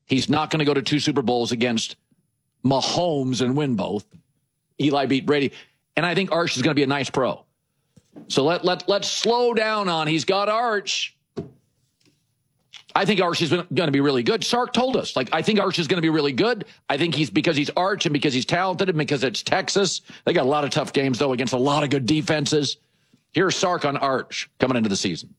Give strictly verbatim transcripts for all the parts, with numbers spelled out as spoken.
He's not going to go to two Super Bowls against Mahomes and win both. Eli beat Brady. And I think Arch is going to be a nice pro. So let, let, let's slow down on he's got Arch. I think Arch is going to be really good. Sark told us, like, I think Arch is going to be really good. I think he's because he's Arch and because he's talented and because it's Texas. They got a lot of tough games, though, against a lot of good defenses. Here's Sark on Arch coming into the season.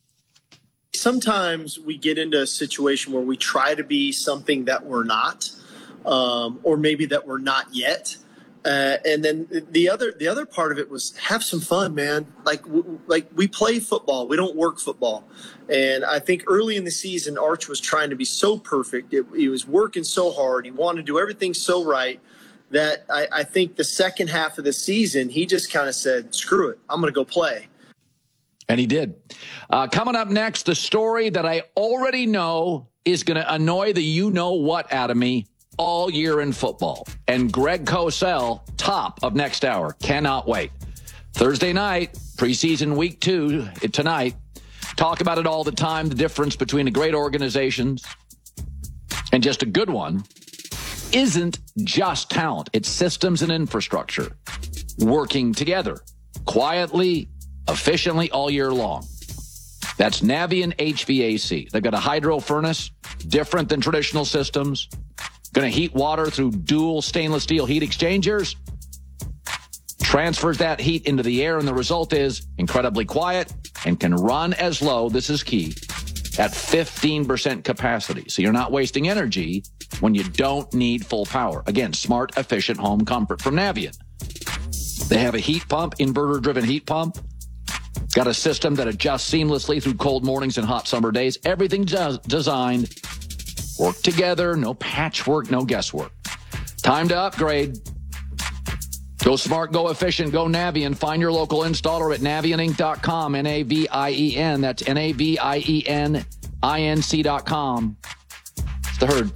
Sometimes we get into a situation where we try to be something that we're not, um, or maybe that we're not yet. Uh, and then the other the other part of it was have some fun, man. Like w- like we play football, we don't work football. And I think early in the season, Arch was trying to be so perfect. It, he was working so hard. He wanted to do everything so right that I, I think the second half of the season, he just kind of said, "Screw it, I'm going to go play." And he did. Uh, coming up next, the story that I already know is going to annoy the you-know-what out of me all year in football. And Greg Cosell, top of next hour. Cannot wait. Thursday night, preseason week two, tonight. Talk about it all the time, the difference between a great organization and just a good one isn't just talent. It's systems and infrastructure working together quietly, efficiently all year long. That's Navien H V A C. They've got a hydro furnace, different than traditional systems. Going to heat water through dual stainless steel heat exchangers. Transfers that heat into the air, and the result is incredibly quiet and can run as low, this is key, at fifteen percent capacity. So you're not wasting energy when you don't need full power. Again, smart, efficient home comfort from Navien. They have a heat pump, inverter-driven heat pump. Got a system that adjusts seamlessly through cold mornings and hot summer days. Everything does designed. Work together, no patchwork, no guesswork. Time to upgrade. Go smart, go efficient, go Navien. Find your local installer at navien inc dot com, N A V I E N. That's N A V I E N I N C dot com. It's the Herd.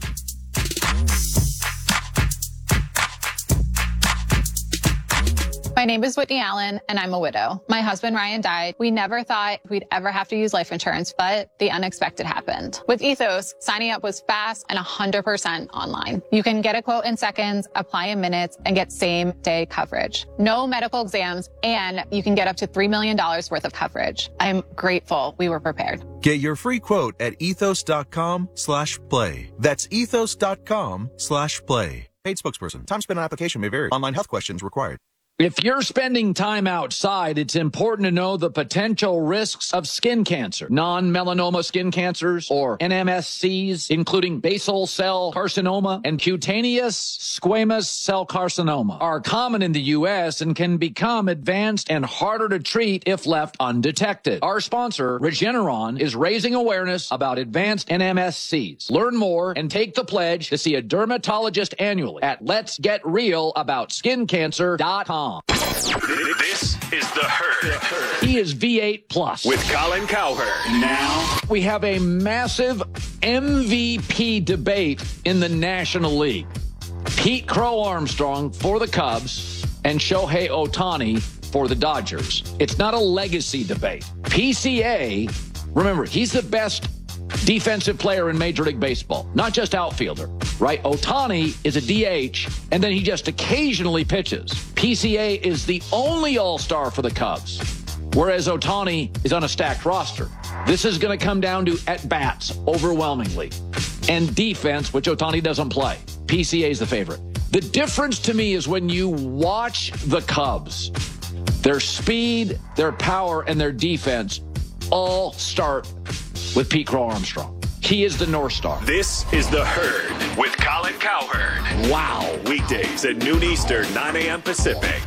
My name is Whitney Allen, and I'm a widow. My husband, Ryan, died. We never thought we'd ever have to use life insurance, but the unexpected happened. With Ethos, signing up was fast and one hundred percent online. You can get a quote in seconds, apply in minutes, and get same-day coverage. No medical exams, and you can get up to three million dollars worth of coverage. I'm grateful we were prepared. Get your free quote at ethos.com slash play. That's ethos.com slash play. Paid spokesperson. Time spent on application may vary. Online health questions required. If you're spending time outside, it's important to know the potential risks of skin cancer. Non-melanoma skin cancers, or N M S Cs, including basal cell carcinoma and cutaneous squamous cell carcinoma, are common in the U S and can become advanced and harder to treat if left undetected. Our sponsor, Regeneron, is raising awareness about advanced N M S Cs. Learn more and take the pledge to see a dermatologist annually at lets get real about skin cancer dot com. This is The Herd. He is V eight plus. With Colin Cowherd. Now, we have a massive M V P debate in the National League. Pete Crow Armstrong for the Cubs and Shohei Ohtani for the Dodgers. It's not a legacy debate. P C A, remember, he's the best defensive player in Major League Baseball, not just outfielder, right? Ohtani is a D H, and then he just occasionally pitches. P C A is the only all-star for the Cubs, whereas Ohtani is on a stacked roster. This is going to come down to at-bats overwhelmingly, and defense, which Ohtani doesn't play. P C A is the favorite. The difference to me is when you watch the Cubs, their speed, their power, and their defense all start with Pete Crow Armstrong. He is the North Star. This is The Herd with Colin Cowherd. Wow. Weekdays at noon Eastern, nine a.m. Pacific.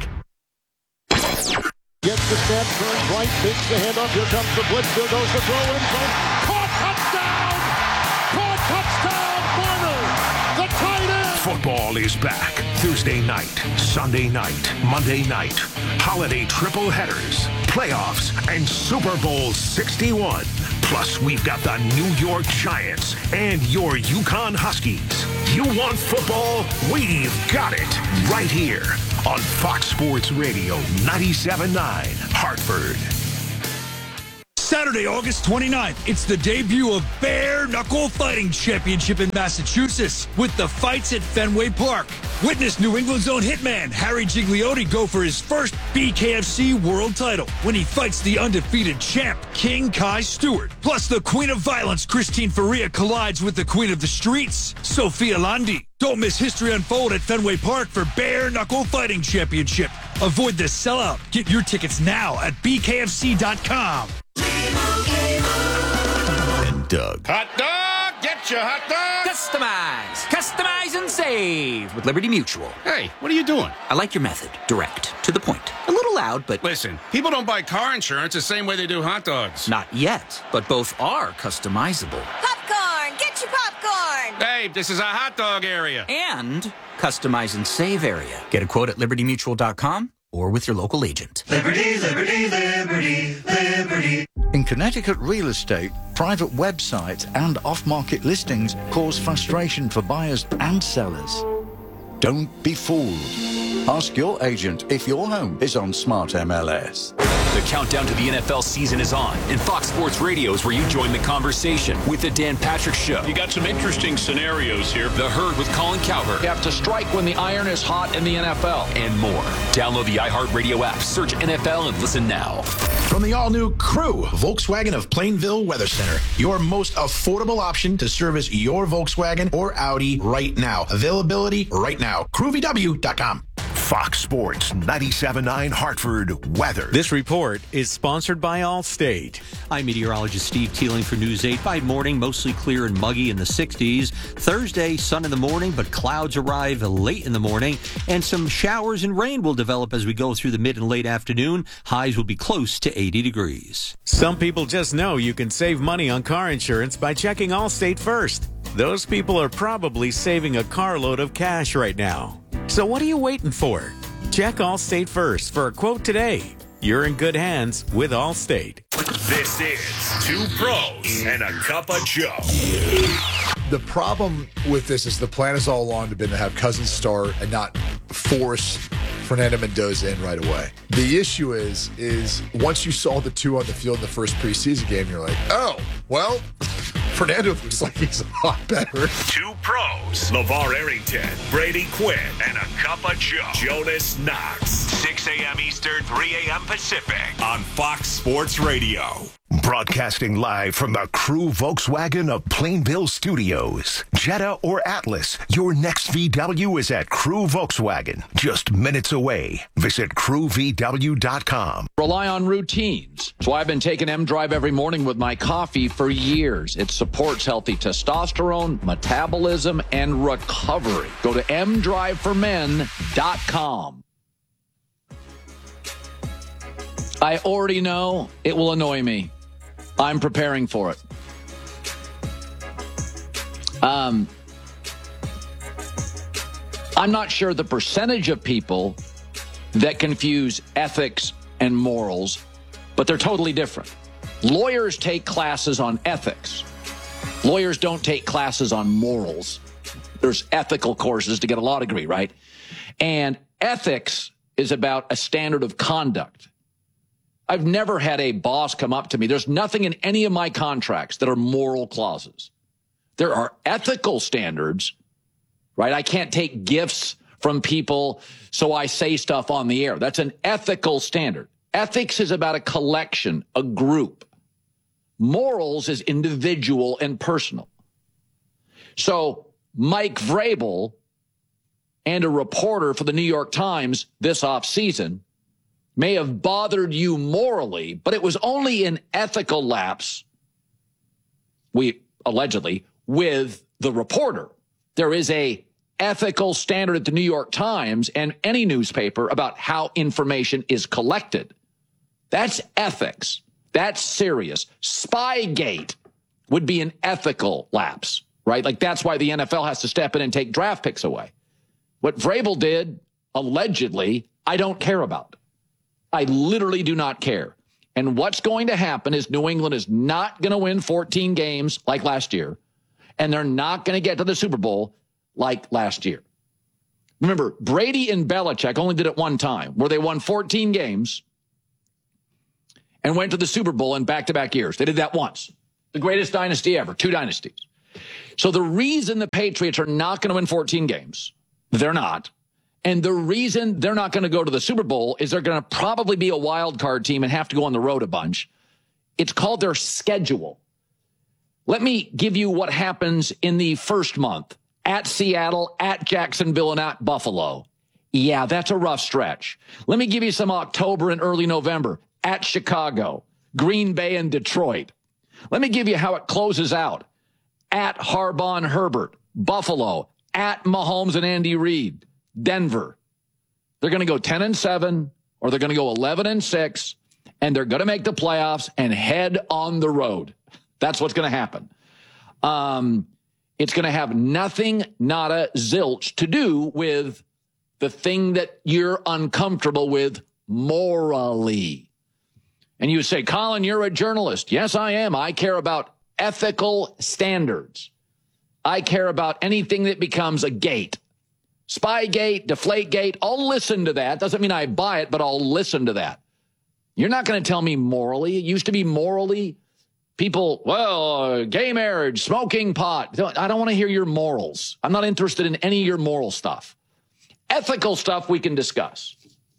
Gets the snap, turns right, takes the handoff. Here comes the blitz. There goes the throw in front. Caught, touchdown! Caught, touchdown! Marner, the tight end! Football is back. Thursday night, Sunday night, Monday night. Holiday triple headers, playoffs, and Super Bowl sixty-one. Plus, we've got the New York Giants and your Yukon Huskies. You want football? We've got it right here on Fox Sports Radio ninety-seven point nine Hartford. Saturday, August twenty-ninth, it's the debut of Bare Knuckle Fighting Championship in Massachusetts with the fights at Fenway Park. Witness New England's own hitman, Harry Gigliotti, go for his first B K F C world title when he fights the undefeated champ, King Kai Stewart. Plus, the Queen of Violence, Christine Faria, collides with the Queen of the Streets, Sophia Landi. Don't miss history unfold at Fenway Park for Bare Knuckle Fighting Championship. Avoid the sellout. Get your tickets now at B K F C dot com. And Doug. Hot dog! Get your hot dog! Customize! Customize and save with Liberty Mutual. Hey, what are you doing? I like your method. Direct. To the point. A little loud, but... Listen, people don't buy car insurance the same way they do hot dogs. Not yet, but both are customizable. Popcorn! Get your popcorn! Hey, this is a hot dog area. And customize and save area. Get a quote at liberty mutual dot com or with your local agent. Liberty, liberty, liberty, liberty. In Connecticut real estate, private websites and off-market listings cause frustration for buyers and sellers. Don't be fooled. Ask your agent if your home is on Smart M L S. The countdown to the N F L season is on, and Fox Sports Radio is where you join the conversation with the Dan Patrick Show. You got some interesting scenarios here. The Herd with Colin Cowherd. You have to strike when the iron is hot in the N F L. And more. Download the iHeartRadio app, search N F L, and listen now. From the all-new Crew, Volkswagen of Plainville Weather Center, your most affordable option to service your Volkswagen or Audi right now. Availability right now. crew v w dot com. Fox Sports ninety-seven point nine Hartford weather. This report is sponsored by Allstate. I'm meteorologist Steve Teeling for News eight. By morning, mostly clear and muggy in the sixties. Thursday, sun in the morning, but clouds arrive late in the morning. And some showers and rain will develop as we go through the mid and late afternoon. Highs will be close to eighty degrees. Some people just know you can save money on car insurance by checking Allstate first. Those people are probably saving a carload of cash right now. So what are you waiting for? Check Allstate first for a quote today. You're in good hands with Allstate. This is Two Pros and a Cup of Joe. The problem with this is the plan has all along been to have Cousins start and not force Fernando Mendoza in right away. The issue is, is once you saw the two on the field in the first preseason game, you're like, oh, well, Fernando looks like he's a lot better. Two Pros, LeVar Arrington, Brady Quinn, and a Cup of Joe. Jonas Knox. six a.m. Eastern, three a.m. Pacific on Fox Sports Radio. Broadcasting live from the Crew Volkswagen of Plainville Studios. Jetta or Atlas, your next V W is at Crew Volkswagen, just minutes away. Visit crew v w dot com. Rely on routines. That's why I've been taking M-Drive every morning with my coffee for years. It supports healthy testosterone, metabolism, and recovery. Go to m drive for men dot com. I already know it will annoy me. I'm preparing for it. Um, I'm not sure the percentage of people that confuse ethics and morals, but they're totally different. Lawyers take classes on ethics. Lawyers don't take classes on morals. There's ethical courses to get a law degree, right? And ethics is about a standard of conduct. I've never had a boss come up to me. There's nothing in any of my contracts that are moral clauses. There are ethical standards, right? I can't take gifts from people, so I say stuff on the air. That's an ethical standard. Ethics is about a collection, a group. Morals is individual and personal. So Mike Vrabel and a reporter for the New York Times this offseason may have bothered you morally, but it was only an ethical lapse, we allegedly, with the reporter. There is a ethical standard at the New York Times and any newspaper about how information is collected. That's ethics. That's serious. Spygate would be an ethical lapse, right? Like that's why the N F L has to step in and take draft picks away. What Vrabel did, allegedly, I don't care about. I literally do not care. And what's going to happen is New England is not going to win fourteen games like last year, and they're not going to get to the Super Bowl like last year. Remember, Brady and Belichick only did it one time, where they won fourteen games, and went to the Super Bowl in back-to-back years. They did that once. The greatest dynasty ever, two dynasties. So the reason the Patriots are not going to win fourteen games, they're not, and the reason they're not going to go to the Super Bowl is they're going to probably be a wild card team and have to go on the road a bunch. It's called their schedule. Let me give you what happens in the first month. At Seattle, at Jacksonville, and at Buffalo. Yeah, that's a rough stretch. Let me give you some October and early November. At Chicago, Green Bay, and Detroit. Let me give you how it closes out. At Harbaugh and Herbert, Buffalo, at Mahomes and Andy Reid, Denver. They're going to go ten and seven, or they're going to go eleven and six, and they're going to make the playoffs and head on the road. That's what's going to happen. Um... It's going to have nothing, nada, zilch to do with the thing that you're uncomfortable with morally. And you say, Colin, you're a journalist. Yes, I am. I care about ethical standards. I care about anything that becomes a gate. Spygate, Deflategate, I'll listen to that. Doesn't mean I buy it, but I'll listen to that. You're not going to tell me morally. It used to be morally. People, well, uh, gay marriage, smoking pot. I don't want to hear your morals. I'm not interested in any of your moral stuff. Ethical stuff we can discuss.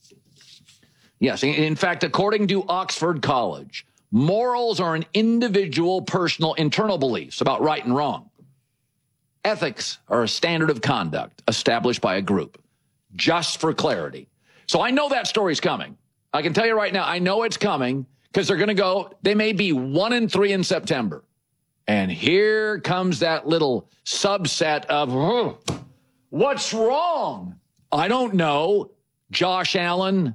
Yes, in fact, according to Oxford College, morals are an individual, personal, internal beliefs about right and wrong. Ethics are a standard of conduct established by a group, just for clarity. So I know that story's coming. I can tell you right now, I know it's coming. Because they're going to go, they may be one and three in September. And here comes that little subset of, oh, what's wrong? I don't know. Josh Allen,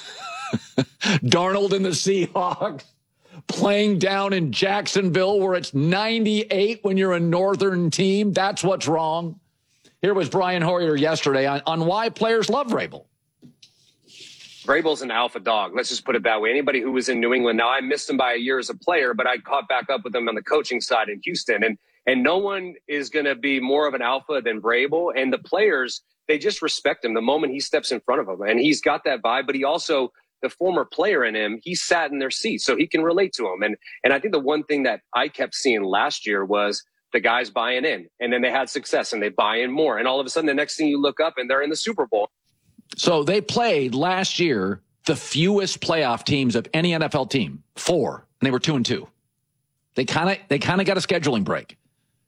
Darnold and the Seahawks, playing down in Jacksonville where it's ninety-eight when you're a northern team. That's what's wrong. Here was Brian Hoyer yesterday on, on why players love Vrabel. Vrabel's an alpha dog. Let's just put it that way. Anybody who was in New England, now I missed him by a year as a player, but I caught back up with him on the coaching side in Houston. And and no one is going to be more of an alpha than Vrabel. And the players, they just respect him the moment he steps in front of them. And he's got that vibe, but he also, the former player in him, he sat in their seat, so he can relate to him. And and I think the one thing that I kept seeing last year was the guys buying in. And then they had success and they buy in more. And all of a sudden, the next thing you look up and they're in the Super Bowl. So they played last year the fewest playoff teams of any N F L team, four, and they were two and two. They kind of they kind of got a scheduling break.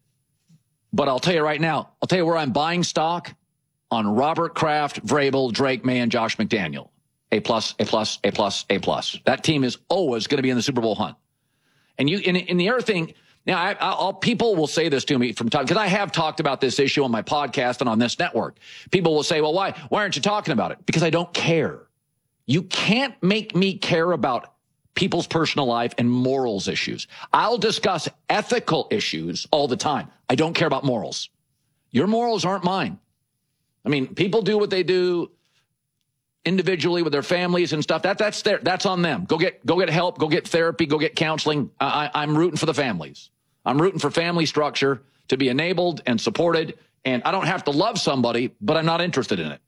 But I'll tell you right now, I'll tell you where I'm buying stock on Robert Kraft, Vrabel, Drake May, and Josh McDaniel. A plus, A plus, A plus, A plus. That team is always going to be in the Super Bowl hunt. And you, in, in the other thing, now I, I'll, people will say this to me from time because I have talked about this issue on my podcast and on this network. People will say, "Well, why, why aren't you talking about it?" Because I don't care. You can't make me care about people's personal life and morals issues. I'll discuss ethical issues all the time. I don't care about morals. Your morals aren't mine. I mean, people do what they do individually with their families and stuff. That that's their, that's on them. Go get go get help. Go get therapy. Go get counseling. I, I'm rooting for the families. I'm rooting for family structure to be enabled and supported. And I don't have to love somebody, but I'm not interested in it.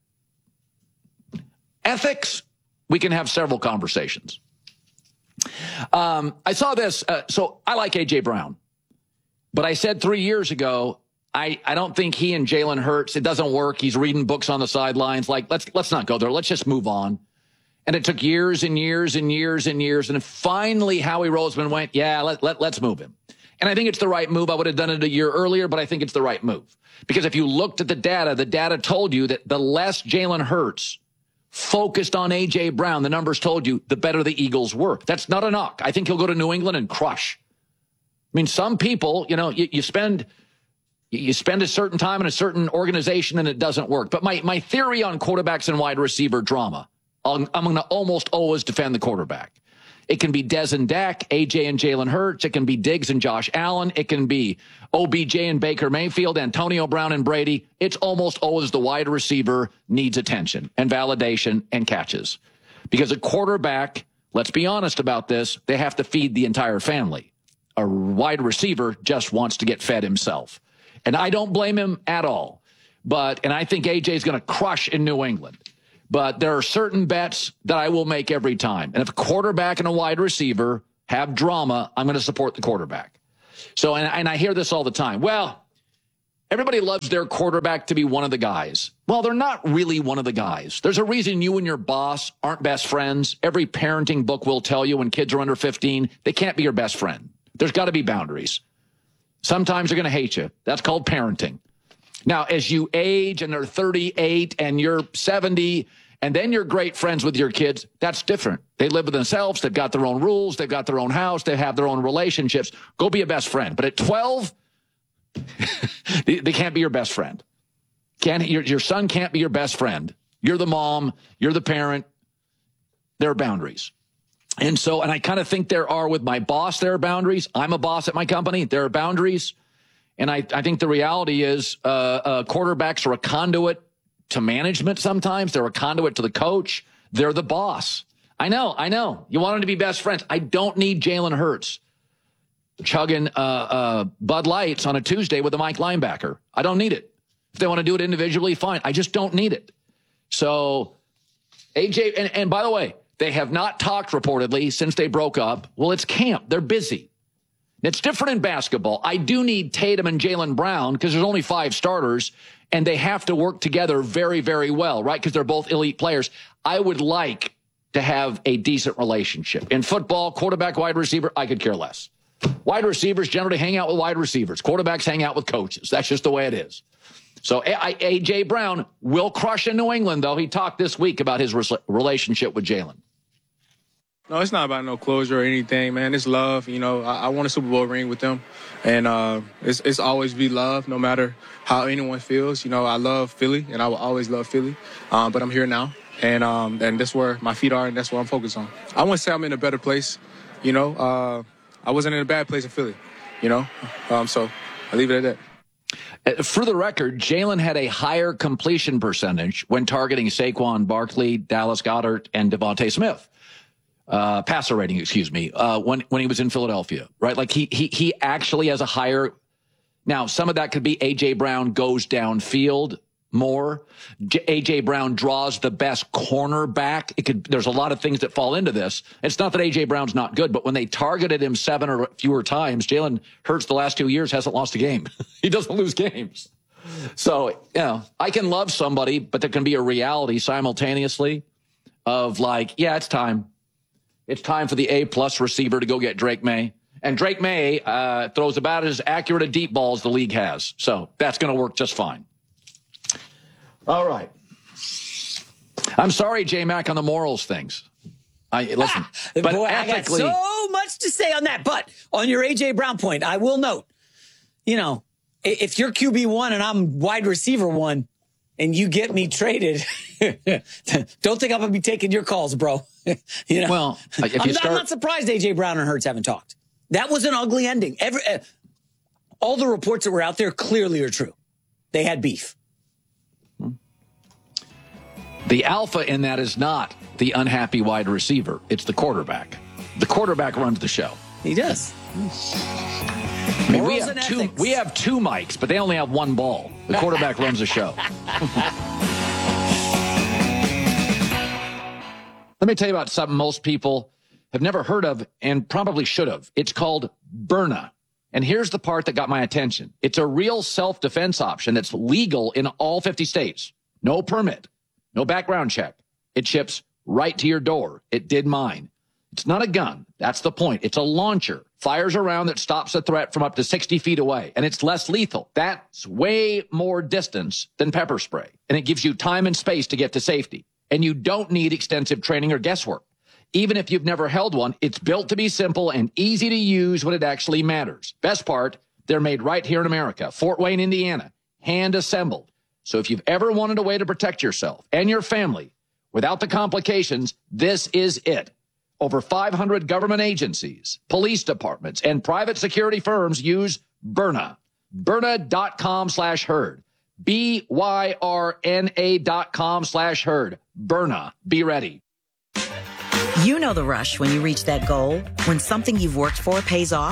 Ethics, we can have several conversations. Um, I saw this. Uh, so I like A J Brown, but I said three years ago, I, I don't think he and Jalen Hurts, it doesn't work. He's reading books on the sidelines. Like, let's, let's not go there. Let's just move on. And it took years and years and years and years. And finally, Howie Roseman went, yeah, let, let, let's move him. And I think it's the right move. I would have done it a year earlier, but I think it's the right move. Because if you looked at the data, the data told you that the less Jalen Hurts focused on A J Brown, the numbers told you, the better the Eagles were. That's not a knock. I think he'll go to New England and crush. I mean, some people, you know, you, you spend you spend a certain time in a certain organization and it doesn't work. But my, my theory on quarterbacks and wide receiver drama, I'm, I'm going to almost always defend the quarterback. It can be Dez and Dak, A J and Jalen Hurts. It can be Diggs and Josh Allen. It can be O B J and Baker Mayfield, Antonio Brown and Brady. It's almost always the wide receiver needs attention and validation and catches. Because a quarterback, let's be honest about this, they have to feed the entire family. A wide receiver just wants to get fed himself. And I don't blame him at all. But, and I think A J is going to crush in New England. But there are certain bets that I will make every time. And if a quarterback and a wide receiver have drama, I'm going to support the quarterback. So, and, and I hear this all the time. Well, everybody loves their quarterback to be one of the guys. Well, they're not really one of the guys. There's a reason you and your boss aren't best friends. Every parenting book will tell you when kids are under fifteen, they can't be your best friend. There's got to be boundaries. Sometimes they're going to hate you. That's called parenting. Now, as you age and they're thirty-eight and you're seventy, and then you're great friends with your kids, that's different. They live with themselves. They've got their own rules. They've got their own house. They have their own relationships. Go be a best friend. But at twelve, they, they can't be your best friend. Can't, your, your son can't be your best friend. You're the mom. You're the parent. There are boundaries. And so, and I kind of think there are with my boss, there are boundaries. I'm a boss at my company. There are boundaries. And I, I think the reality is uh, uh, quarterbacks are a conduit to management sometimes. They're a conduit to the coach. They're the boss. I know, I know. You want them to be best friends. I don't need Jalen Hurts chugging uh, uh, Bud Lights on a Tuesday with a Mike linebacker. I don't need it. If they want to do it individually, fine. I just don't need it. So, A J, and, and by the way, they have not talked reportedly since they broke up. Well, it's camp. They're busy. It's different in basketball. I do need Tatum and Jaylen Brown because there's only five starters, and they have to work together very, very well, right? Because they're both elite players. I would like to have a decent relationship. In football, quarterback, wide receiver, I could care less. Wide receivers generally hang out with wide receivers. Quarterbacks hang out with coaches. That's just the way it is. So A J Brown will crush in New England, though. He talked this week about his re- relationship with Jalen. No, it's not about no closure or anything, man. It's love. You know, I, I won a Super Bowl ring with them, and uh, it's it's always be love, no matter how anyone feels. You know, I love Philly, and I will always love Philly, um, but I'm here now, and um, and that's where my feet are, and that's what I'm focused on. I wouldn't say I'm in a better place. You know, uh, I wasn't in a bad place in Philly, you know, um, so I leave it at that. For the record, Jalen had a higher completion percentage when targeting Saquon Barkley, Dallas Goedert, and Devontae Smith. Uh, passer rating, excuse me, uh, when, when he was in Philadelphia, right? Like he, he, he actually has a higher. Now, some of that could be A J Brown goes downfield more. J- A J Brown draws the best cornerback. It could, there's a lot of things that fall into this. It's not that A J Brown's not good, but when they targeted him seven or fewer times, Jalen Hurts the last two years hasn't lost a game. He doesn't lose games. So, you know, I can love somebody, but there can be a reality simultaneously of like, yeah, it's time. It's time for the A-plus receiver to go get Drake May. And Drake May uh, throws about as accurate a deep ball as the league has. So that's going to work just fine. All right. I'm sorry, J-Mac, on the morals things. I Listen, ah, but boy, ethically, I got so much to say on that. But on your A J Brown point, I will note, you know, if you're Q B one and I'm wide receiver one and you get me traded, don't think I'm going to be taking your calls, bro. You know, well, if you I'm, start... not, I'm not surprised A J Brown and Hurts haven't talked. That was an ugly ending. Every, uh, all the reports that were out there clearly are true. They had beef. The alpha in that is not the unhappy wide receiver. It's the quarterback. The quarterback runs the show. He does. I mean, we have two. Ethics. We have two mics, but they only have one ball. The quarterback runs the show. Let me tell you about something most people have never heard of and probably should have. It's called Byrna. And here's the part that got my attention. It's a real self-defense option that's legal in all fifty states. No permit, no background check. It ships right to your door. It did mine. It's not a gun. That's the point. It's a launcher. Fires a round that stops a threat from up to sixty feet away. And it's less lethal. That's way more distance than pepper spray. And it gives you time and space to get to safety. And you don't need extensive training or guesswork. Even if you've never held one, it's built to be simple and easy to use when it actually matters. Best part, they're made right here in America, Fort Wayne, Indiana, hand assembled. So if you've ever wanted a way to protect yourself and your family without the complications, this is it. Over five hundred government agencies, police departments, and private security firms use Byrna. Byrna.com slash herd. B Y R N A dot com slash herd. Byrna. Be ready. You know the rush when you reach that goal, when something you've worked for pays off.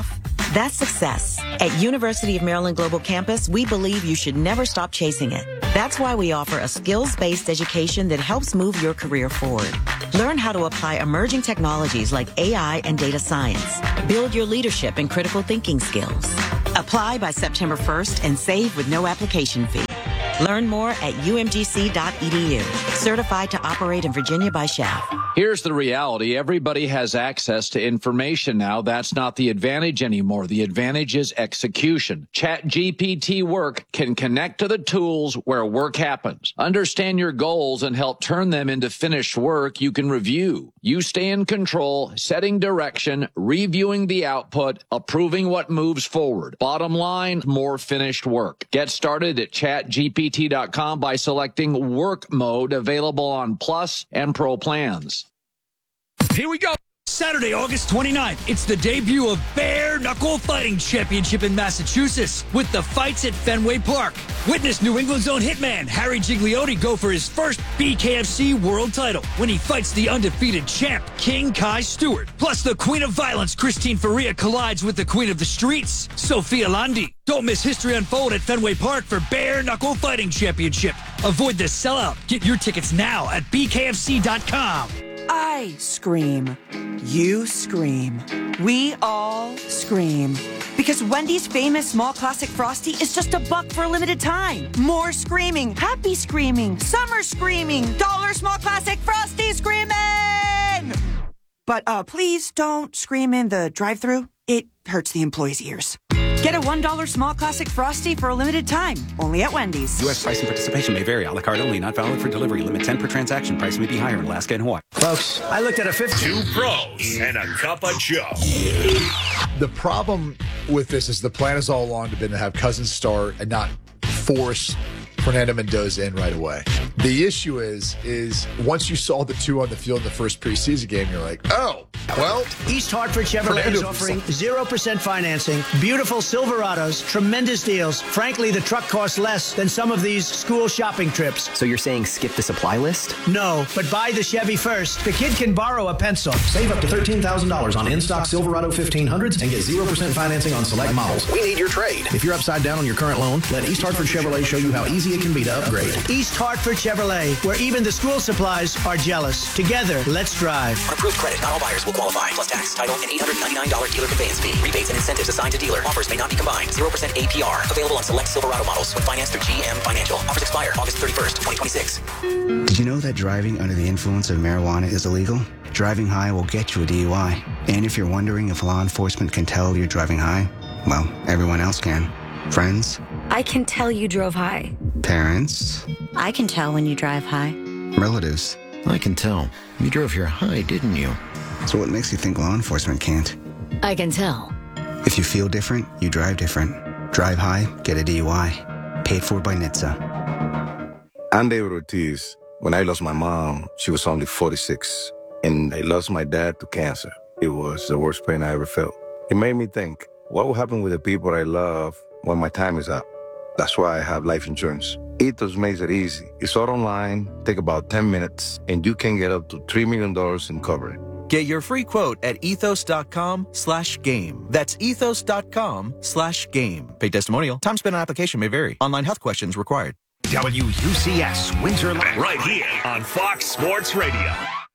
That's success. At University of Maryland Global Campus, we believe you should never stop chasing it. That's why we offer a skills-based education that helps move your career forward. Learn how to apply emerging technologies like A I and data science. Build your leadership and critical thinking skills. Apply by September first and save with no application fee. Learn more at U M G C dot E D U. Certified to operate in Virginia by S H A F. Here's the reality. Everybody has access to information now. That's not the advantage anymore. The advantage is execution. ChatGPT Work can connect to the tools where work happens. Understand your goals and help turn them into finished work you can review. You stay in control, setting direction, reviewing the output, approving what moves forward. Bottom line, more finished work. Get started at chat G P T dot com by selecting Work Mode, available on Plus and Pro plans. Here we go. Saturday, August twenty-ninth. It's the debut of Bare Knuckle Fighting Championship in Massachusetts with the fights at Fenway Park. Witness New England's own hitman, Harry Gigliotti, go for his first B K F C world title when he fights the undefeated champ, King Kai Stewart. Plus, the Queen of Violence, Christine Faria, collides with the Queen of the Streets, Sophia Landi. Don't miss history unfold at Fenway Park for Bare Knuckle Fighting Championship. Avoid the sellout. Get your tickets now at B K F C dot com. I scream. You scream. We all scream. Because Wendy's famous small classic Frosty is just a buck for a limited time. More screaming. Happy screaming. Summer screaming. Dollar small classic Frosty screaming! But uh, please don't scream in the drive-thru. It hurts the employees' ears. Get a one dollar small classic Frosty for a limited time. Only at Wendy's. U S price and participation may vary. A la carte only. Not valid for delivery. Limit ten per transaction. Price may be higher in Alaska and Hawaii. Folks, I looked at a fifty. Two pros and a cup of Joe. The problem with this is the plan has all along been to have Cousins start and not force Fernando Mendoza in right away. The issue is, is once you saw the two on the field in the first preseason game, you're like, oh, well. East Hartford Chevrolet Fernando is offering zero percent financing, beautiful Silverados, tremendous deals. Frankly, the truck costs less than some of these school shopping trips. So you're saying skip the supply list? No, but buy the Chevy first. The kid can borrow a pencil. Save up to thirteen thousand dollars on in-stock Silverado fifteen hundreds and get zero percent financing on select models. We need your trade. If you're upside down on your current loan, let East Hartford Chevrolet show you how easy it can be to upgrade. East Hartford Chevrolet, where even the school supplies are jealous. Together, let's drive. On approved credit, not all buyers will qualify. Plus tax, title, and eight hundred ninety-nine dollars dealer conveyance fee. Rebates and incentives assigned to dealer. Offers may not be combined. zero percent A P R. Available on select Silverado models when financed through G M Financial. Offers expire August thirty-first, twenty twenty-six. Did you know that driving under the influence of marijuana is illegal? Driving high will get you a D U I. And if you're wondering if law enforcement can tell you're driving high, well, everyone else can. Friends? I can tell you drove high. Parents? I can tell when you drive high. Relatives? I can tell. You drove here high, didn't you? So what makes you think law enforcement can't? I can tell. If you feel different, you drive different. Drive high, get a D U I. Paid for by N H T S A. I'm David Ortiz. When I lost my mom, she was only forty-six. And I lost my dad to cancer. It was the worst pain I ever felt. It made me think, what will happen with the people I love when my time is up? That's why I have life insurance. Ethos makes it easy. It's all online, take about ten minutes, and you can get up to three million dollars in coverage. Get your free quote at ethos.com slash game. That's ethos.com slash game. Paid testimonial. Time spent on application may vary. Online health questions required. W U C S Windsor right here on Fox Sports Radio.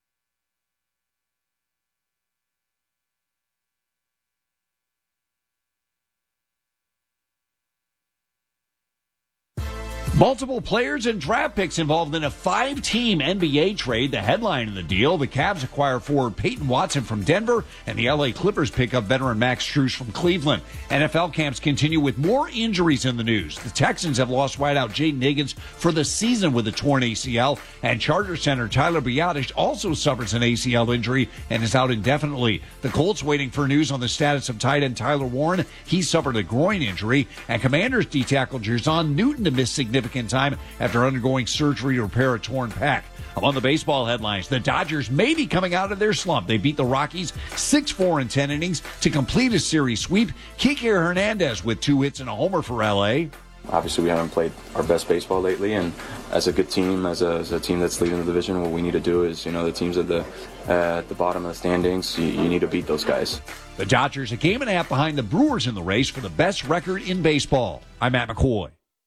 Multiple players and draft picks involved in a five-team N B A trade. The headline of the deal, the Cavs acquire forward Peyton Watson from Denver, and the L A Clippers pick up veteran Max Strus from Cleveland. N F L camps continue with more injuries in the news. The Texans have lost wideout Jaden Higgins for the season with a torn A C L, and Charger center Tyler Biadasz also suffers an A C L injury and is out indefinitely. The Colts waiting for news on the status of tight end Tyler Warren. He suffered a groin injury, and Commanders D-tackle Jerzon Newton to miss significant time after undergoing surgery to repair a torn pec. Among the baseball headlines, the Dodgers may be coming out of their slump. They beat the Rockies six four in ten innings to complete a series sweep. Kike Hernandez with two hits and a homer for L A. Obviously, we haven't played our best baseball lately, and as a good team, as a, as a team that's leading the division, what we need to do is, you know, the teams at the uh, at the bottom of the standings, you, you need to beat those guys. The Dodgers a game and a half behind the Brewers in the race for the best record in baseball. I'm Matt McCoy.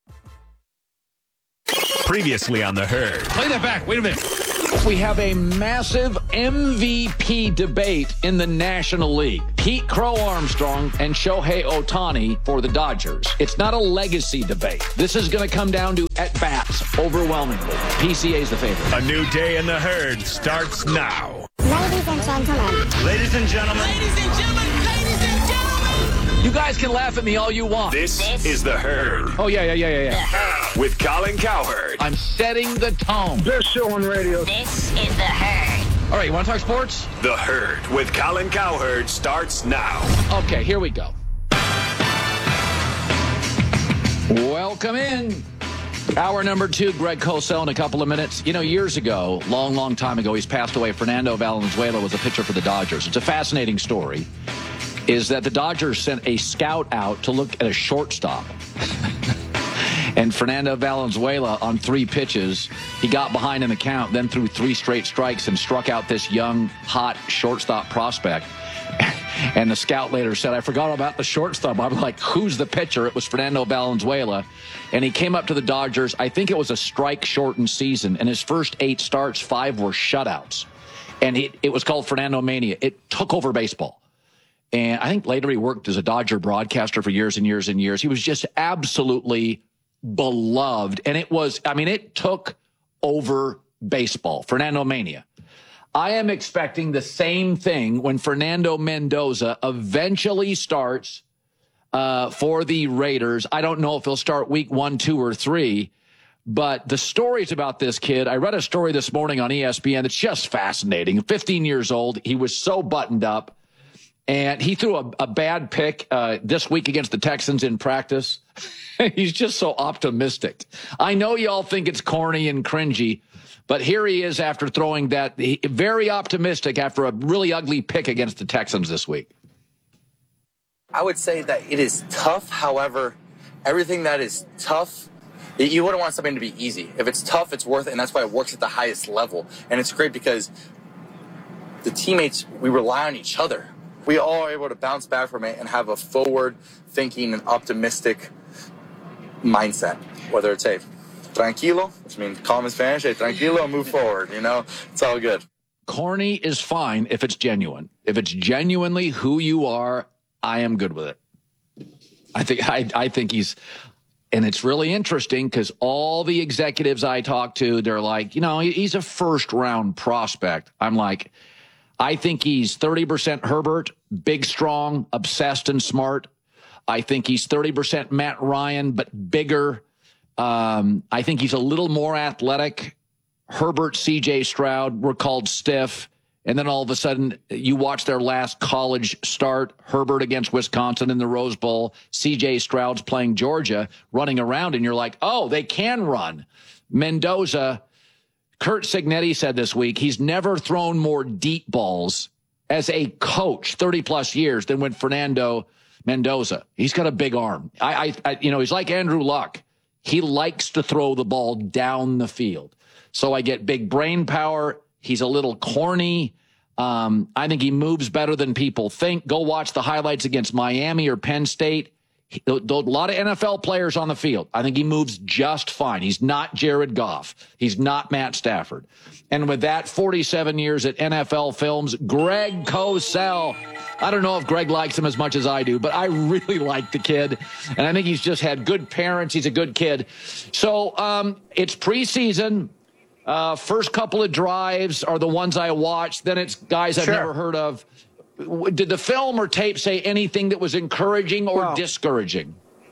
Previously on The Herd. Play that back. Wait a minute. We have a massive M V P debate in the National League. Pete Crow Armstrong and Shohei Ohtani for the Dodgers. It's not a legacy debate. This is going to come down to at-bats overwhelmingly. P C A's the favorite. A new day in The Herd starts now. Ladies and gentlemen. Ladies and gentlemen. Ladies and gentlemen. Ladies and gentlemen. You guys can laugh at me all you want. This, this is The Herd. Oh, yeah, yeah, yeah, yeah, yeah. With Colin Cowherd. I'm setting the tone. Best show on radio. This is The Herd. All right, you want to talk sports? The Herd with Colin Cowherd starts now. Okay, here we go. Welcome in. Hour number two, Greg Cosell in a couple of minutes. You know, years ago, long, long time ago, he's passed away. Fernando Valenzuela was a pitcher for the Dodgers. It's a fascinating story, is that the Dodgers sent a scout out to look at a shortstop. And Fernando Valenzuela, on three pitches, he got behind in the count, then threw three straight strikes and struck out this young, hot shortstop prospect. And the scout later said, I forgot about the shortstop. I'm like, who's the pitcher? It was Fernando Valenzuela. And he came up to the Dodgers. I think it was a strike-shortened season. And his first eight starts, five were shutouts. And it, it was called Fernando Mania. It took over baseball. And I think later he worked as a Dodger broadcaster for years and years and years. He was just absolutely beloved. And it was, I mean, it took over baseball. Fernando Mania. I am expecting the same thing when Fernando Mendoza eventually starts uh, for the Raiders. I don't know if he'll start week one, two, or three, but the stories about this kid, I read a story this morning on E S P N that's just fascinating. fifteen years old. He was so buttoned up, and he threw a, a bad pick uh, this week against the Texans in practice. He's just so optimistic. I know y'all think it's corny and cringy, but here he is after throwing that, he, very optimistic after a really ugly pick against the Texans this week. I would say that it is tough. However, everything that is tough, you wouldn't want something to be easy. If it's tough, it's worth it, and that's why it works at the highest level. And it's great because the teammates, we rely on each other. We all are able to bounce back from it and have a forward-thinking and optimistic mindset, whether it's a tranquilo, which means calm in Spanish, hey, tranquilo, move forward, you know, it's all good. Corny is fine if it's genuine. If it's genuinely who you are, I am good with it. I think I, I think he's, and it's really interesting because all the executives I talk to, they're like, you know, he's a first round prospect. I'm like, I think he's thirty percent Herbert, big, strong, obsessed, and smart. I think he's thirty percent Matt Ryan, but bigger. Um, I think he's a little more athletic. Herbert, C J Stroud were called stiff. And then all of a sudden, you watch their last college start, Herbert against Wisconsin in the Rose Bowl, C J Stroud's playing Georgia, running around, and you're like, oh, they can run. Mendoza, Kurt Signetti said this week, he's never thrown more deep balls as a coach, thirty-plus years, than when Fernando Mendoza. He's got a big arm. I, I, I you know, he's like Andrew Luck. He likes to throw the ball down the field. So I get big brain power. He's a little corny. Um, I think he moves better than people think. Go watch the highlights against Miami or Penn State. He, a lot of N F L players on the field. I think he moves just fine. He's not Jared Goff. He's not Matt Stafford. And with that, forty-seven years at N F L Films, Greg Cosell. I don't know if Greg likes him as much as I do, but I really like the kid. And I think he's just had good parents. He's a good kid. So um, it's preseason. Uh, first couple of drives are the ones I watched. Then it's guys I've sure. never heard of. Did the film or tape say anything that was encouraging or well, discouraging?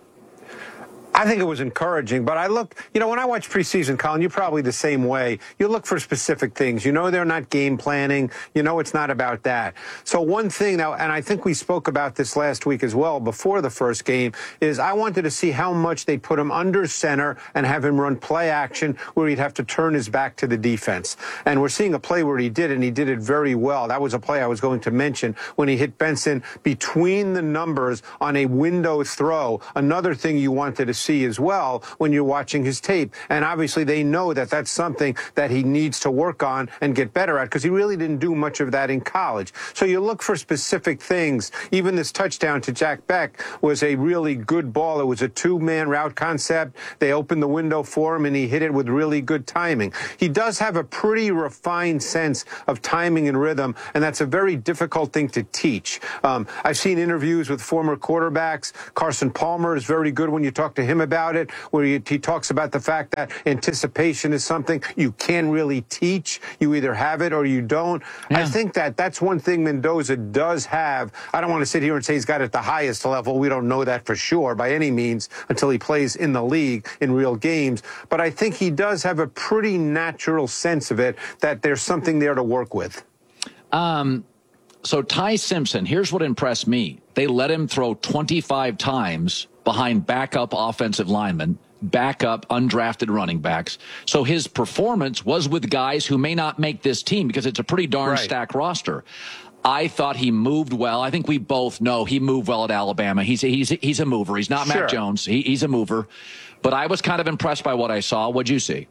I think it was encouraging, but I looked, you know, when I watch preseason, Colin, you're probably the same way. You look for specific things. You know they're not game planning. You know it's not about that. So one thing now, and I think we spoke about this last week as well before the first game, is I wanted to see how much they put him under center and have him run play action where he'd have to turn his back to the defense. And we're seeing a play where he did it, and he did it very well. That was a play I was going to mention when he hit Benson between the numbers on a window throw. Another thing you wanted to see. see as well when you're watching his tape. And obviously they know that that's something that he needs to work on and get better at, because he really didn't do much of that in college. So you look for specific things. Even this touchdown to Jack Beck was a really good ball. It was a two-man route concept. They opened the window for him, and he hit it with really good timing. He does have a pretty refined sense of timing and rhythm, and that's a very difficult thing to teach. Um, I've seen interviews with former quarterbacks. Carson Palmer is very good when you talk to him about it, where he, he talks about the fact that anticipation is something you can't really teach. You either have it or you don't. Yeah. I think that that's one thing Mendoza does have. I don't want to sit here and say he's got it at the highest level. We don't know that for sure by any means until he plays in the league in real games. But I think he does have a pretty natural sense of it, that there's something there to work with. Um, so Ty Simpson, here's what impressed me. They let him throw twenty-five times behind backup offensive linemen, backup undrafted running backs. So his performance was with guys who may not make this team, because it's a pretty darn right. stacked roster. I thought he moved well. I think we both know he moved well at Alabama. He's a, he's a, he's a mover. He's not sure. Mac Jones. He, he's a mover. But I was kind of impressed by what I saw. What'd you see?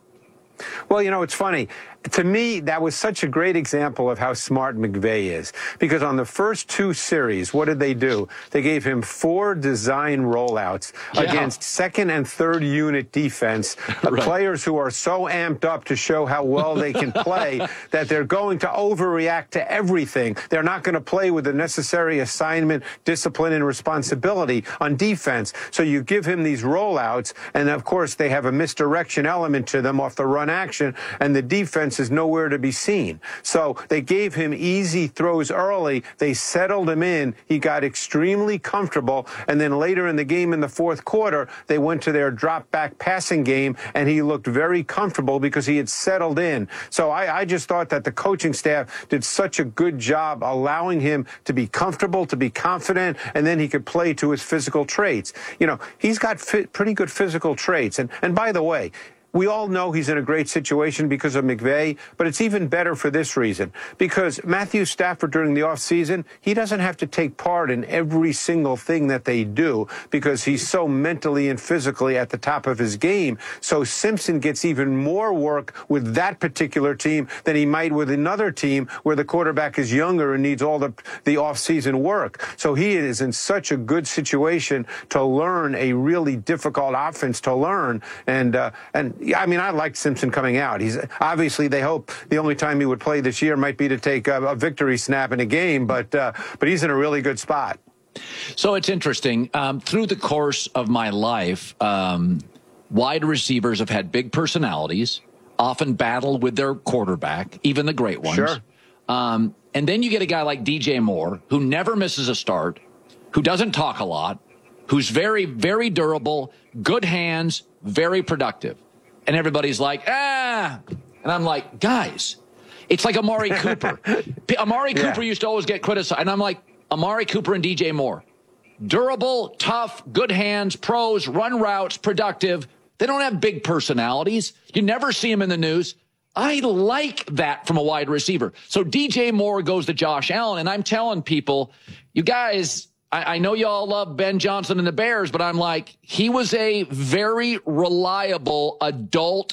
Well, you know, it's funny. To me, that was such a great example of how smart McVay is. Because on the first two series, what did they do? They gave him four design rollouts yeah. against second and third unit defense, right. players who are so amped up to show how well they can play that they're going to overreact to everything. They're not going to play with the necessary assignment, discipline, and responsibility on defense. So you give him these rollouts, and of course they have a misdirection element to them off the run action, and the defense is nowhere to be seen. So they gave him easy throws early. They settled him in. He got extremely comfortable. And then later in the game, in the fourth quarter, they went to their drop back passing game, and he looked very comfortable because he had settled in. So I, I just thought that the coaching staff did such a good job allowing him to be comfortable, to be confident, and then he could play to his physical traits. You know, he's got fit, pretty good physical traits. And, and by the way, we all know he's in a great situation because of McVay, but it's even better for this reason. Because Matthew Stafford, during the offseason, he doesn't have to take part in every single thing that they do because he's so mentally and physically at the top of his game. So Simpson gets even more work with that particular team than he might with another team where the quarterback is younger and needs all the, the offseason work. So he is in such a good situation to learn a really difficult offense to learn. And, uh, and, I mean, I liked Simpson coming out. He's obviously, they hope the only time he would play this year might be to take a, a victory snap in a game, but uh, but he's in a really good spot. So it's interesting. Um, through the course of my life, um, wide receivers have had big personalities, often battle with their quarterback, even the great ones. Sure. Um, and then you get a guy like D J Moore, who never misses a start, who doesn't talk a lot, who's very, very durable, good hands, very productive. And everybody's like, ah. And I'm like, guys, it's like Amari Cooper. Amari yeah. Cooper used to always get criticized. And I'm like, Amari Cooper and D J Moore. Durable, tough, good hands, pros, run routes, productive. They don't have big personalities. You never see them in the news. I like that from a wide receiver. So D J Moore goes to Josh Allen. And I'm telling people, you guys, I know y'all love Ben Johnson and the Bears, but I'm like, he was a very reliable adult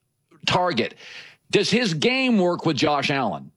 target. Does his game work with Josh Allen?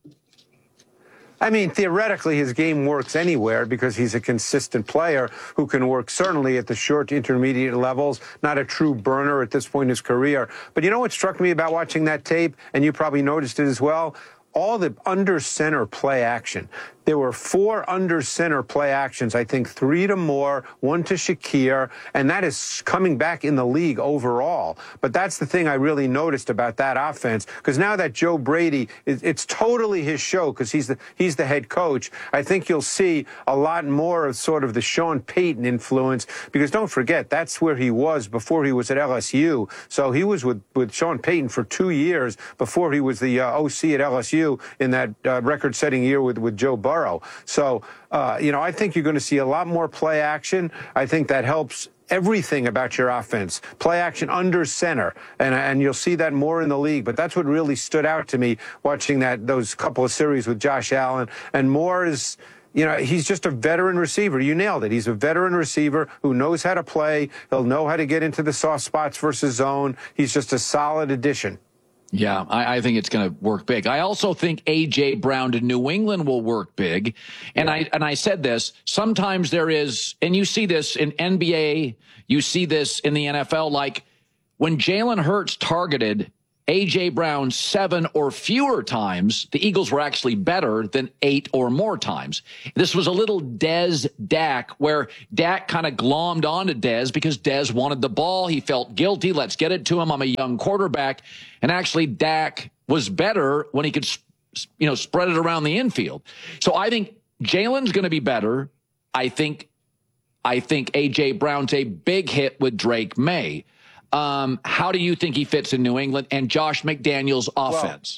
I mean, theoretically, his game works anywhere because he's a consistent player who can work certainly at the short to intermediate levels, not a true burner at this point in his career. But you know what struck me about watching that tape, and you probably noticed it as well? All the under center play action. There were four under center play actions, I think three to Moore, one to Shakir, and that is coming back in the league overall. But that's the thing I really noticed about that offense, because now that Joe Brady, it's totally his show because he's the, he's the head coach. I think you'll see a lot more of sort of the Sean Payton influence, because don't forget, that's where he was before he was at L S U. So he was with, with Sean Payton for two years before he was the uh, O C at L S U in that uh, record-setting year with, with Joe Burrow. So, uh, you know, I think you're going to see a lot more play action. I think that helps everything about your offense. Play action under center, and and you'll see that more in the league. But that's what really stood out to me watching that those couple of series with Josh Allen. And Moore is, you know, he's just a veteran receiver. You nailed it. He's a veteran receiver who knows how to play. He'll know how to get into the soft spots versus zone. He's just a solid addition. Yeah, I, I think it's going to work big. I also think A J. Brown to New England will work big. And yeah. I and I said this, sometimes there is, and you see this in N B A, you see this in the N F L, like when Jalen Hurts targeted A J. Brown seven or fewer times, the Eagles were actually better than eight or more times. This was a little Dez Dak, where Dak kind of glommed onto Dez because Dez wanted the ball. He felt guilty. Let's get it to him. I'm a young quarterback. And actually, Dak was better when he could, you know, spread it around the infield. So I think Jalen's going to be better. I think, I think A J. Brown's a big hit with Drake May. Um, how do you think he fits in New England and Josh McDaniels' offense? Well,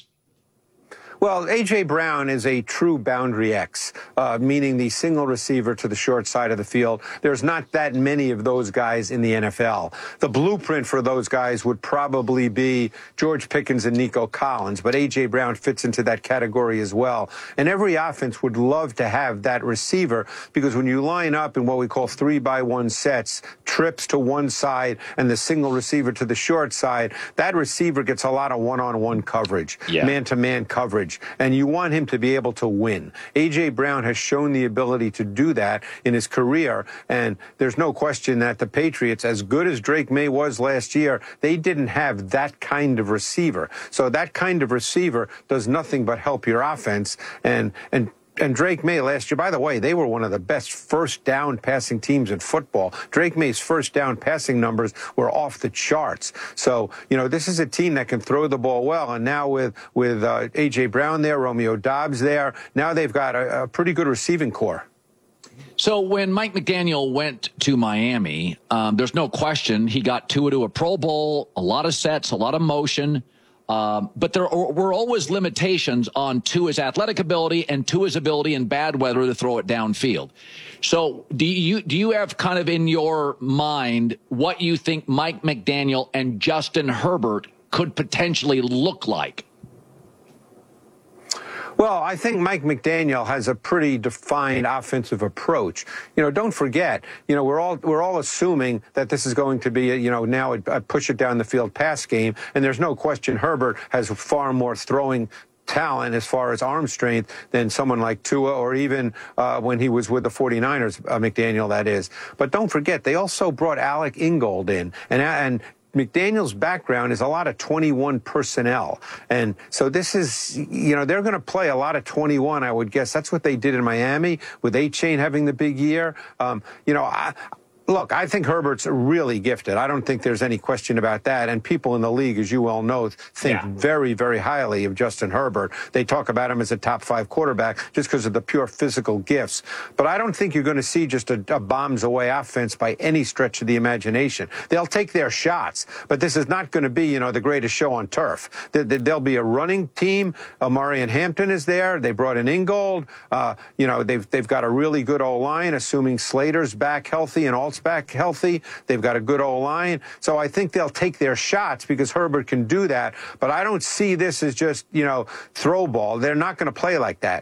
well A J. Brown is a true boundary X, uh, meaning the single receiver to the short side of the field. There's not that many of those guys in the N F L. The blueprint for those guys would probably be George Pickens and Nico Collins, but A J. Brown fits into that category as well. And every offense would love to have that receiver, because when you line up in what we call three by one sets, trips to one side and the single receiver to the short side, that receiver gets a lot of one-on-one coverage, yeah. man-to-man coverage. And you want him to be able to win. A J. Brown has shown the ability to do that in his career, and there's no question that the Patriots, as good as Drake May was last year, they didn't have that kind of receiver. So that kind of receiver does nothing but help your offense. And and And Drake May last year, by the way, they were one of the best first down passing teams in football. Drake May's first down passing numbers were off the charts. So, you know, this is a team that can throw the ball well. And now with, with uh, A J. Brown there, Romeo Doubs there, now they've got a, a pretty good receiving core. So when Mike McDaniel went to Miami, um, there's no question he got Tua to a Pro Bowl, a lot of sets, a lot of motion. Um, but there were always limitations on Tua's athletic ability and Tua's ability in bad weather to throw it downfield. So do you do you have kind of in your mind what you think Mike McDaniel and Justin Herbert could potentially look like? Well, I think Mike McDaniel has a pretty defined offensive approach. You know, don't forget, you know, we're all we're all assuming that this is going to be, a, you know, now a, a push it down the field pass game, and there's no question Herbert has far more throwing talent as far as arm strength than someone like Tua, or even uh, when he was with the forty-niners, uh, McDaniel, that is. But don't forget, they also brought Alec Ingold in, and and McDaniel's background is a lot of twenty-one personnel. And so this is, you know, they're going to play a lot of twenty-one, I would guess. That's what they did in Miami with A-Chain having the big year. Um, you know, I, Look, I think Herbert's really gifted. I don't think there's any question about that. And people in the league, as you well know, think yeah. very, very highly of Justin Herbert. They talk about him as a top five quarterback just because of the pure physical gifts. But I don't think you're going to see just a, a bombs away offense by any stretch of the imagination. They'll take their shots, but this is not going to be, you know, the greatest show on turf. There'll be a running team. Uh, Marion Hampton is there. They brought in Ingold. Uh, you know, they've they've got a really good O-line, assuming Slater's back healthy and all back healthy. They've got a good O-line. So I think they'll take their shots because Herbert can do that. But I don't see this as just, you know, throw ball. They're not going to play like that.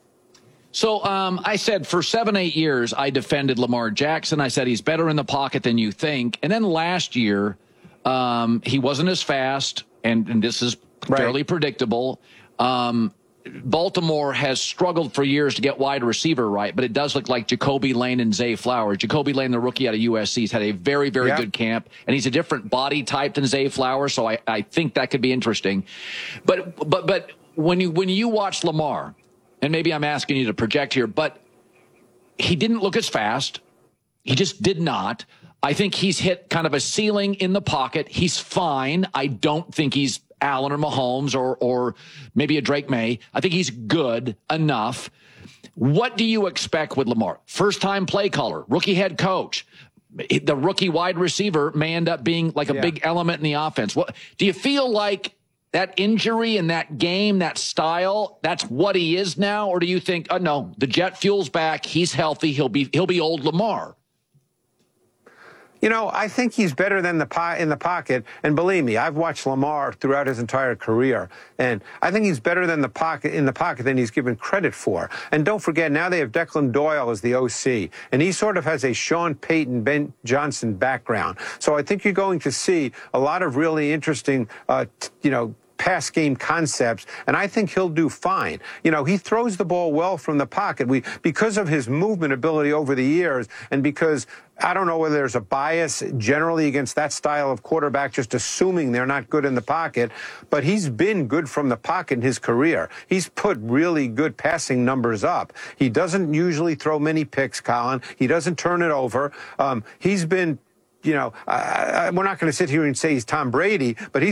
So um, I said for seven, eight years, I defended Lamar Jackson. I said he's better in the pocket than you think. And then last year, um, he wasn't as fast, and, and this is fairly right. predictable. Um Baltimore has struggled for years to get wide receiver right, but it does look like Jacoby Lane and Zay Flowers. Jacoby Lane, the rookie out of U S C, has had a very, very yeah. good camp, and he's a different body type than Zay Flowers, so I, I think that could be interesting. But but but when you when you watch Lamar, and maybe I'm asking you to project here, but he didn't look as fast. He just did not. I think he's hit kind of a ceiling in the pocket. He's fine. I don't think he's Allen or Mahomes or or maybe a Drake May. I think he's good enough. What do you expect with Lamar? First-time play caller, rookie head coach. The rookie wide receiver may end up being like a yeah. big element in the offense. What do you feel like that injury and that game, that style, that's what he is now? Or do you think, oh, no, the jet fuel's back, he's healthy, he'll be he'll be old Lamar? You know, I think he's better than the po- in the pocket. And believe me, I've watched Lamar throughout his entire career, and I think he's better than the pocket in the pocket than he's given credit for. And don't forget, now they have Declan Doyle as the O C, and he sort of has a Sean Payton, Ben Johnson background. So I think you're going to see a lot of really interesting, uh, t- you know, pass game concepts, and I think he'll do fine. You know, he throws the ball well from the pocket. We, because of his movement ability over the years, and because I don't know whether there's a bias generally against that style of quarterback, just assuming they're not good in the pocket, but he's been good from the pocket in his career. He's put really good passing numbers up. He doesn't usually throw many picks, Colin. He doesn't turn it over. Um, he's been, you know, uh, we're not going to sit here and say he's Tom Brady, but he's